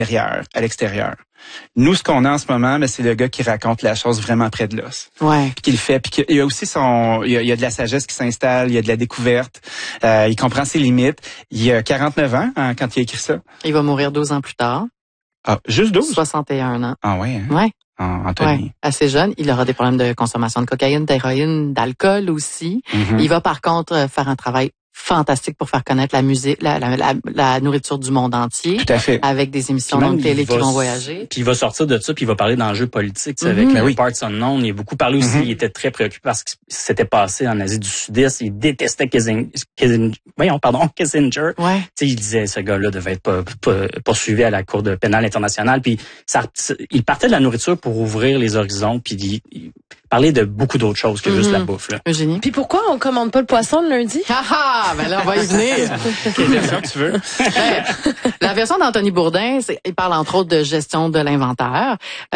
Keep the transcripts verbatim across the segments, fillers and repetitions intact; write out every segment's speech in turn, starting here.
à l'extérieur. Nous, ce qu'on a en ce moment, ben, c'est le gars qui raconte la chose vraiment près de l'os. Ouais. Puis qui le fait. Puis il y a aussi son, il y a, il y a de la sagesse qui s'installe, il y a de la découverte. Euh, il comprend ses limites. Il a quarante-neuf ans hein, quand il a écrit ça. Il va mourir douze ans plus tard. Ah, juste douze? soixante et un ans. Ah ouais. Hein? Ouais. Ah, Anthony. Ouais, assez jeune. Il aura des problèmes de consommation de cocaïne, d'héroïne, d'alcool aussi. Mm-hmm. Il va par contre faire un travail fantastique pour faire connaître la musique, la, la, la, la nourriture du monde entier. Tout à fait. Avec des émissions de télé qui vont voyager. Puis il va sortir de ça, puis il va parler d'enjeux politiques, mm-hmm. avec ben oui. Parts Unknown. Il a beaucoup parlé aussi, mm-hmm. il était très préoccupé parce que s'était passé en Asie du Sud-Est. Il détestait Kissinger. Kissinger voyons, pardon, Kissinger. Ouais. Tu sais, il disait ce gars-là devait être pas, pas, poursuivi à la Cour de pénale internationale. Puis ça, il partait de la nourriture pour ouvrir les horizons, puis il, il parlait de beaucoup d'autres choses que mm-hmm. juste la bouffe. Là. Eugénie. Puis pourquoi on commande pas le poisson le lundi? Ah ah, ben là on va y venir. Quelle version tu veux? Ben, la version d'Anthony Bourdin, c'est, il parle entre autres de gestion de l'inventaire.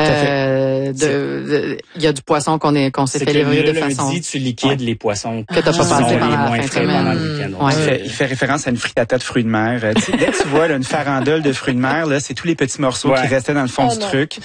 Euh, de, il y a du poisson qu'on est qu'on s'est fait livrer de lundi, façon. tu liquides ouais. les poissons que t'as pas passé pendant la fin de semaine. Le ouais. il, fait, il fait référence à une frittata de fruits de mer. Euh, dès que tu vois là, une farandole de fruits de mer, là, c'est tous les petits morceaux ouais. qui restaient dans le fond oh du non. truc.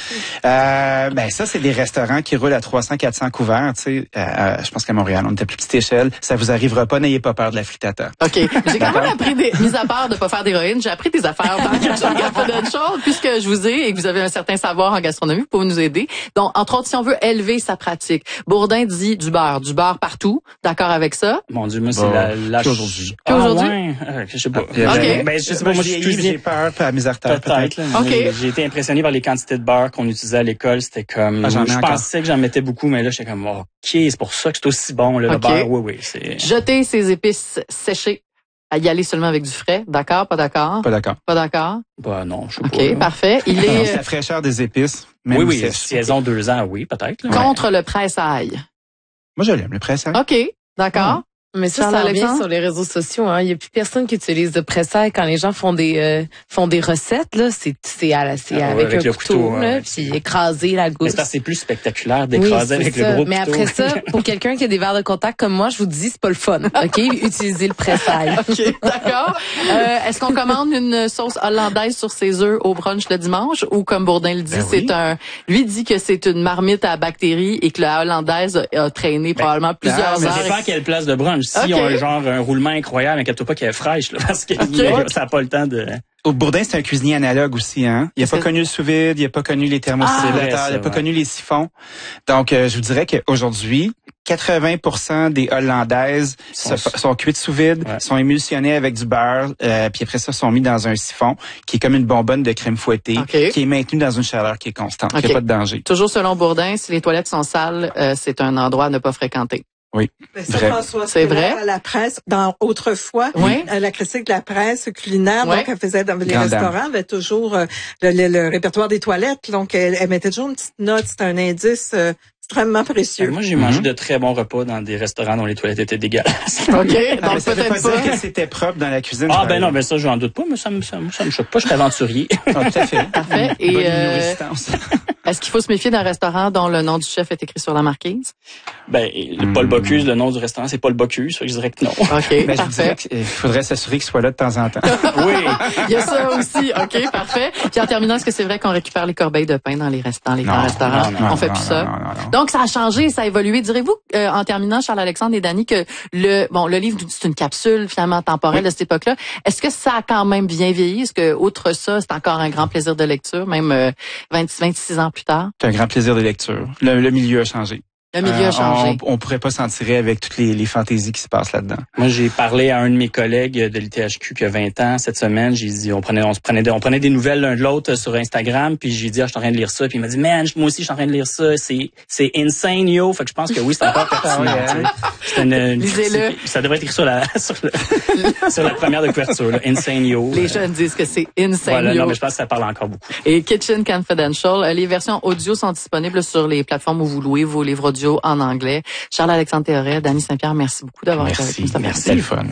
Euh, ben ça, c'est des restaurants qui roulent à trois cents, quatre cents couverts. Tu sais, euh, je pense qu'à Montréal, on était à plus petite échelle. Ça vous arrivera pas, n'ayez pas peur de la frittata. Ok, j'ai quand même appris des, mis à part de pas faire d'héroïne, j'ai appris des affaires dans Kitchen Confidential, puisque je vous ai et que vous avez un certain savoir en gastronomie, vous pouvez nous aider. Donc, entre autres, si on veut élever sa pratique, Bourdin dit du beurre, du beurre partout. D'accord avec ça? Mon Dieu, moi, c'est bon, la, la... aujourd'hui. Ah, aujourd'hui? Ouais. Euh, je sais pas. Ah, okay. Ben, je sais pas, moi, je suis j'ai peur, pas à mes artères, peut-être. peut-être okay. J'ai été impressionné par les quantités de beurre qu'on utilisait à l'école. C'était comme, ah, je pensais que j'en mettais beaucoup, mais là, j'étais comme, ok, c'est pour ça que c'est aussi bon, là, okay. le beurre. Oui, oui, c'est... Jeter ses épices séchées. À y aller seulement avec du frais. D'accord, pas d'accord? Pas d'accord. Pas d'accord? Bah non, je sais OK, pas. OK, parfait. Il est... C'est la fraîcheur des épices. Même oui, oui, sèche. saison deux ans, oui, peut-être. Là. Contre ouais. le presse-ail. Moi, je l'aime, le presse-ail. OK, d'accord. Mmh. Mais ça, ça revient sur les réseaux sociaux. Hein. Il n'y a plus personne qui utilise de presse-ail quand les gens font des euh, font des recettes. Là, c'est c'est, à la, c'est ah, avec, avec un couteau, couteau là, ouais. puis écraser la gousse. Mais c'est parce que c'est plus spectaculaire d'écraser oui, avec ça. le gros Mais couteau. Mais après ça, pour quelqu'un qui a des verres de contact comme moi, je vous dis, c'est pas le fun. Ok, utilisez le presse-ail. Ok, d'accord. Euh, est-ce qu'on commande une sauce hollandaise sur ses œufs au brunch le dimanche ou comme Bourdin le dit, ben c'est oui. un. Lui dit que c'est une marmite à bactéries et que la hollandaise a traîné ben, probablement plusieurs ben, heures. Ça dépend à quelle place de brunch. Si okay. on a genre un roulement incroyable, inquiète-toi pas qu'elle est fraîche, là, parce que okay. ça n'a pas le temps de... Au Bourdin, c'est un cuisinier analogue aussi, hein. Il a pas connu le sous-vide, il a pas connu les thermosimulateurs, ah, il a pas ouais. connu les siphons. Donc, euh, je vous dirais qu'aujourd'hui, quatre-vingts pour cent des Hollandaises sont, se, sont cuites sous vide, ouais. sont émulsionnées avec du beurre, euh, puis après ça, sont mis dans un siphon qui est comme une bonbonne de crème fouettée, okay. qui est maintenue dans une chaleur qui est constante. Okay. Il n'y a pas de danger. Toujours selon Bourdin, si les toilettes sont sales, euh, c'est un endroit à ne pas fréquenter. Oui, ben ça, François, c'est vrai. À la presse, dans autrefois, oui. à la critique de la presse culinaire, oui. donc elle faisait dans les Grande restaurants, dame. avait toujours euh, le, le, le répertoire des toilettes, donc elle, elle mettait toujours une petite note, c'était un indice euh, extrêmement précieux. Ben, moi, j'ai mm-hmm. mangé de très bons repas dans des restaurants dont les toilettes étaient dégueulasses. OK, donc ah, ça peut-être veut pas, pas dire que c'était propre dans la cuisine. Ah ben non, ben ça, j'en doute pas, mais ça me ça, ça me choque pas, je suis aventurier. Ah, tout à fait. Parfait. Et bonne euh, est-ce qu'il faut se méfier d'un restaurant dont le nom du chef est écrit sur la marquise? Ben, le Paul Bocuse, le nom du restaurant, c'est Paul Bocuse, je dirais que non. OK, ben, parfait. Il faudrait s'assurer qu'il soit là de temps en temps. Oui. Il y a ça aussi. OK, parfait. Puis en terminant, est-ce que c'est vrai qu'on récupère les corbeilles de pain dans les restaurants, les grands restaurants? Non, non, on fait non, plus non, ça. Non, non, non. Donc, ça a changé, ça a évolué. Direz-vous, euh, en terminant, Charles-Alexandre et Dany, que le, bon, le livre, c'est une capsule, finalement, temporelle oui. de cette époque-là. Est-ce que ça a quand même bien vieilli? Est-ce que, outre ça, c'est encore un grand plaisir de lecture, même euh, vingt, vingt-six ans plus tard? C'est un grand plaisir de lecture. Le, le milieu a changé. Le milieu a changé. Euh, on, on pourrait pas s'en tirer avec toutes les, les fantaisies qui se passent là-dedans. Moi, j'ai parlé à un de mes collègues de l'I T H Q qui a vingt ans cette semaine. J'ai dit, on prenait, on se prenait, des, on prenait des nouvelles l'un de l'autre sur Instagram. Puis j'ai dit, ah, je suis en train de lire ça. Puis il m'a dit, man, moi aussi, je suis en train de lire ça. C'est, c'est insane, yo. Fait que je pense que oui, c'est encore pertinent. C'est une, une Lisez-le. Ça devrait être écrit sur la, sur, le, sur la première de couverture, là. Insane, yo. Les jeunes disent que c'est insane, voilà, yo. Non, mais je pense que ça parle encore beaucoup. Et Kitchen Confidential, les versions audio sont disponibles sur les plateformes où vous louez vos livres audio en anglais. Charles-Alexandre Théoret, Dany Saint-Pierre, merci beaucoup d'avoir été avec nous. Merci, c'était le fun.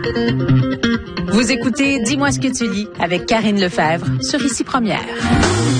Vous écoutez Dis-moi ce que tu lis avec Karine Lefebvre sur Ici Première.